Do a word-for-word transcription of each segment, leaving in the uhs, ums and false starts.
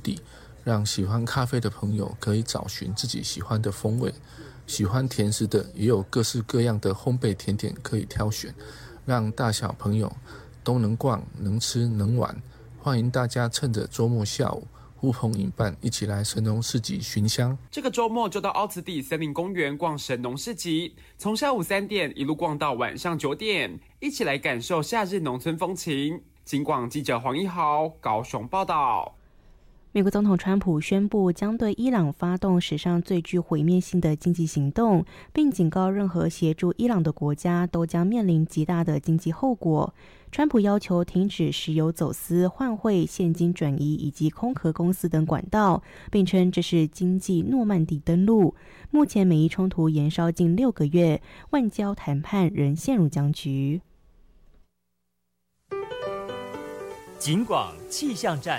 地，让喜欢咖啡的朋友可以找寻自己喜欢的风味，喜欢甜食的也有各式各样的烘焙甜点可以挑选，让大小朋友都能逛、能吃、能玩。欢迎大家趁着周末下午呼朋引伴，一起来神农市集寻香。 这个周末就到凹子底森林公园逛神农市集，从下午三点一路逛到晚上九点，一起来感受夏日农村风情。警广记者黄一豪高雄报道。 美国总统川普宣布将对伊朗发动史上最具毁灭性的经济行动，并警告任何协助伊朗的国家都将面临极大的经济后果。川普要求停止石油走私、换汇、现金转移以及空壳公司等管道，并称这是经济诺曼底登陆。目前美伊冲突延烧近六个月，外交谈判仍陷入僵局。 警广气象站。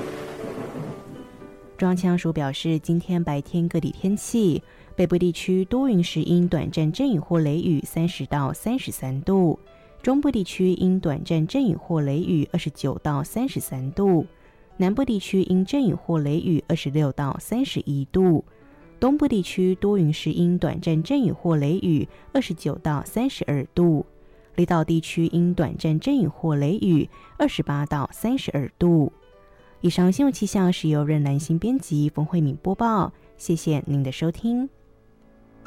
中央气象署表示，今天白天各地天气：北部地区多云时阴，短暂阵雨或雷雨，三十到三十三度；中部地区因短暂阵雨或雷雨，二十九到三十三度；南部地区因阵雨或雷雨，二十六到三十一度；东部地区多云时阴，短暂阵雨或雷雨，二十九到三十二度；离岛地区因短暂阵雨或雷雨，二十八到三十二度。以上新闻气象是由任兰心编辑，冯慧敏播报，谢谢您的收听。